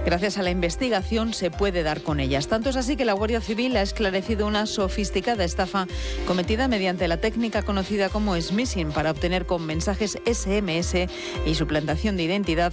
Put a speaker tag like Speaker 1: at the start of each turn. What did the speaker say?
Speaker 1: Gracias a la investigación se puede dar con ellas. Tanto es así que la Guardia Civil ha esclarecido una sofisticada estafa cometida mediante la técnica conocida como smishing para obtener con mensajes SMS y suplantación de identidad